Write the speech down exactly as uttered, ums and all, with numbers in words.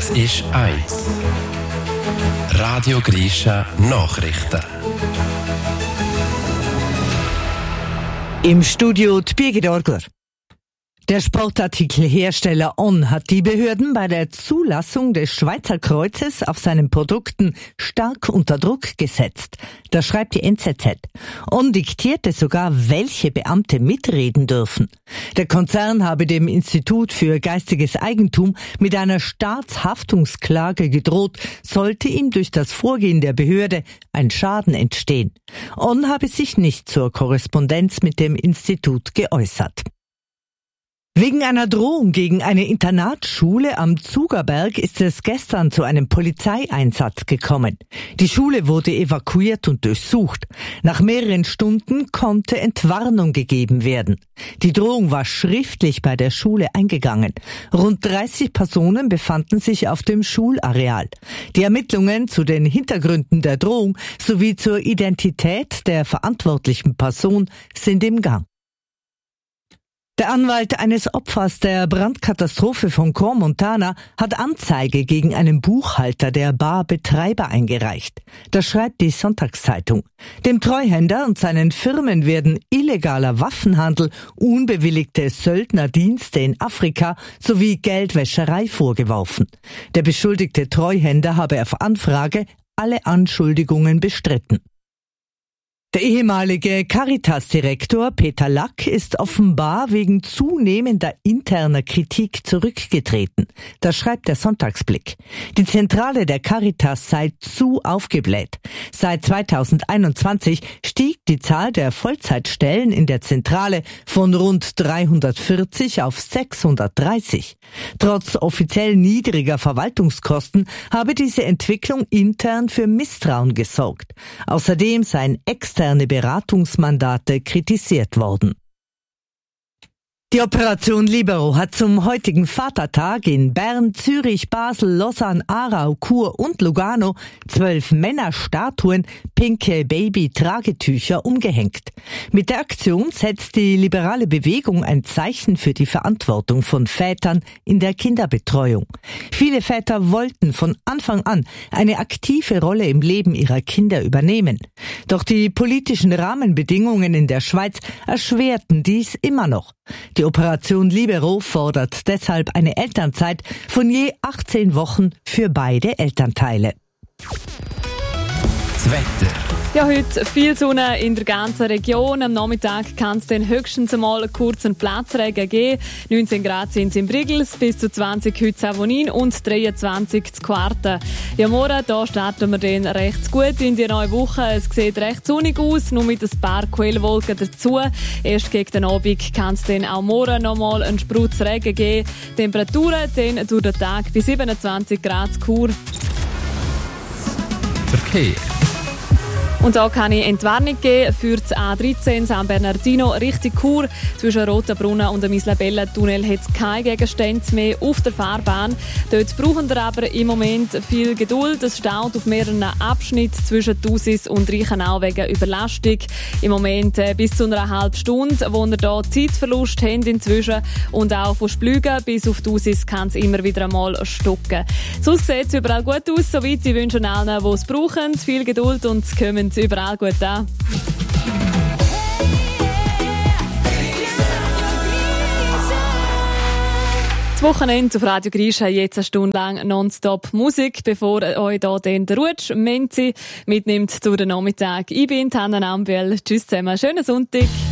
Es ist eins. Radio Grisha Nachrichten. Im Studio die Birgit Orgler. Der Sportartikelhersteller On hat die Behörden bei der Zulassung des Schweizer Kreuzes auf seinen Produkten stark unter Druck gesetzt. Das schreibt die N Z Z. On diktierte sogar, welche Beamte mitreden dürfen. Der Konzern habe dem Institut für geistiges Eigentum mit einer Staatshaftungsklage gedroht, sollte ihm durch das Vorgehen der Behörde ein Schaden entstehen. On habe sich nicht zur Korrespondenz mit dem Institut geäußert. Wegen einer Drohung gegen eine Internatsschule am Zugerberg ist es gestern zu einem Polizeieinsatz gekommen. Die Schule wurde evakuiert und durchsucht. Nach mehreren Stunden konnte Entwarnung gegeben werden. Die Drohung war schriftlich bei der Schule eingegangen. Rund dreißig Personen befanden sich auf dem Schulareal. Die Ermittlungen zu den Hintergründen der Drohung sowie zur Identität der verantwortlichen Person sind im Gang. Der Anwalt eines Opfers der Brandkatastrophe von Crans-Montana hat Anzeige gegen einen Buchhalter der Barbetreiber eingereicht. Das schreibt die Sonntagszeitung. Dem Treuhänder und seinen Firmen werden illegaler Waffenhandel, unbewilligte Söldnerdienste in Afrika sowie Geldwäscherei vorgeworfen. Der beschuldigte Treuhänder habe auf Anfrage alle Anschuldigungen bestritten. Der ehemalige Caritas-Direktor Peter Lack ist offenbar wegen zunehmender interner Kritik zurückgetreten. Das schreibt der Sonntagsblick. Die Zentrale der Caritas sei zu aufgebläht. Seit zweitausendeinundzwanzig stieg die Zahl der Vollzeitstellen in der Zentrale von rund dreihundertvierzig auf sechshundertdreißig. Trotz offiziell niedriger Verwaltungskosten habe diese Entwicklung intern für Misstrauen gesorgt. Außerdem seien externe Beratungsmandate kritisiert worden. Die Operation Libero hat zum heutigen Vatertag in Bern, Zürich, Basel, Lausanne, Aarau, Chur und Lugano zwölf Männerstatuen, pinke Baby-Tragetücher umgehängt. Mit der Aktion setzt die liberale Bewegung ein Zeichen für die Verantwortung von Vätern in der Kinderbetreuung. Viele Väter wollten von Anfang an eine aktive Rolle im Leben ihrer Kinder übernehmen. Doch die politischen Rahmenbedingungen in der Schweiz erschwerten dies immer noch. Die Operation Libero fordert deshalb eine Elternzeit von je achtzehn Wochen für beide Elternteile. Das Wetter. Ja, heute viel Sonne in der ganzen Region. Am Nachmittag kann es dann höchstens einmal einen kurzen Platzregen geben. neunzehn Grad sind es in Brigels, bis zu zwanzig heute Savonin und dreiundzwanzig zu Quarten. Ja, morgen da starten wir dann recht gut in die neue Woche. Es sieht recht sonnig aus, nur mit ein paar Quellwolken dazu. Erst gegen den Abend kann es dann auch morgen noch mal einen Sprutz Regen geben. Temperaturen dann durch den Tag bis siebenundzwanzig Grad zu Chur. Verkehr. Und da kann ich Entwarnung geben für das A dreizehn San Bernardino Richtung Chur. Zwischen Rotenbrunnen und dem Isabellentunnel hat es keine Gegenstände mehr auf der Fahrbahn. Dort brauchen wir aber im Moment viel Geduld. Es staut auf mehreren Abschnitten zwischen Thusis und Reichenau wegen Überlastung. Im Moment äh, bis zu einer halben Stunde, wo wir hier Zeitverlust haben inzwischen. Und auch von Splügen bis auf Thusis kann es immer wieder einmal stocken. Sonst sieht es überall gut aus. Soweit ich wünsche allen, die es brauchen, viel Geduld und es kommen überall gut an. Das Wochenende auf Radio Grisha, jetzt eine Stunde lang nonstop Musik, bevor euch da den Rutsch Menzi mitnimmt zu den Nachmittag. Ich bin Hanna Ambiel. Tschüss zusammen, schönen Sonntag.